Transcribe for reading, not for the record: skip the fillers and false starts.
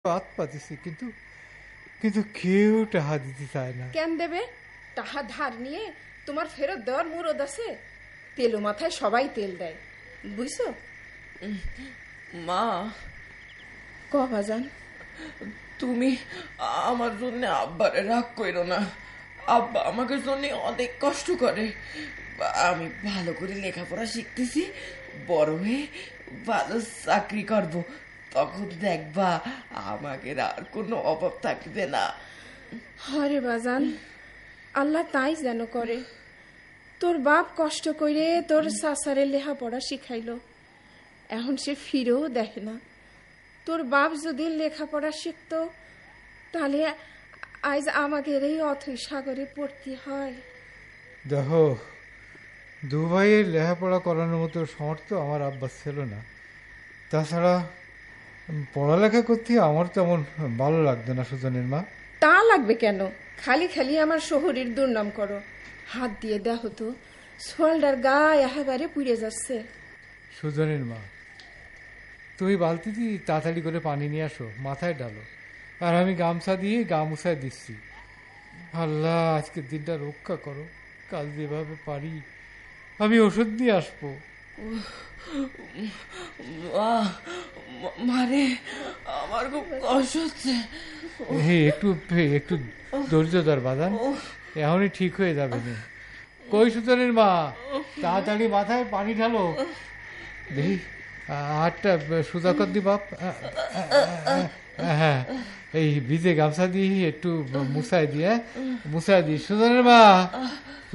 হাত পাতিছি, কিন্তু কিন্তু কেউ টাহা দিতে চায় না। কেন দেবে? টাহা ধার নিয়ে তোমার ফেরত দেওয়ার মুরদ আছে? তেলো মাথায় সবাই তেল দেয়, বুঝছো? মা, কবাজান, তুমি আমার জন্য আব্বারে রাগ করো না। আব্বা আমাকে জন্য অনেক কষ্ট করে। আমি ভালো করে লেখাপড়া শিখতেছি, বড় হয়ে ভালো চাকরি করব, তখন দেখবা আমাদের আর কোনো অভাব থাকবে না। হরে বাজান, আল্লাহ তাই যেন করে। তোর বাপ কষ্ট করে তোর সাসারে লেখাপড়া শিখাইলো, এখন সে ফিরেও দেখে না। তোর বাপ যদি লেখাপড়া শিখতো, তাহলে আজ আমাদের এই অথৈ সাগরে পড়তে হয়। দেখো, দু ভাইয়ের লেখাপড়া করানোর মতো সামর্থ্য আমার আব্বা ছিল না। তাছাড়া পড়ালেখা করতে আমার তেমন ভালো লাগতো না সুজনের মা। তা লাগবে কেন? খালি খালি আমার শহরের দুর্নাম করো। হাত দিয়ে দেখো তো, সোয়ালটার গায়ে একেবারে পুড়ে যাচ্ছে। সুজনের মা, তুমি বালতি দিয়ে তাড়াতাড়ি করে পানি নিয়ে আসো, মাথায় ডালো, আর আমি গামছা দিয়ে গা মুছায় দিচ্ছি। আল্লাহ আজকের দিনটা রক্ষা করো। কাল যেভাবে পারি আমি ওষুধ নিয়ে আসবো। মানে আমার খুব কষ্ট হচ্ছে। একটু একটু ধৈর্য ধর বাদান, এখনই ঠিক হয়ে যাবে না। কই সুজনের মা, তাড়াতাড়ি মাথায় পানি ঢালো। দেখি হাতটা সোজা কর দি বাপ। হ্যাঁ, এই ভিজে গামছা দিয়ে একটু মুছাই দিয়ে, মুছাই দি সুজনের মা।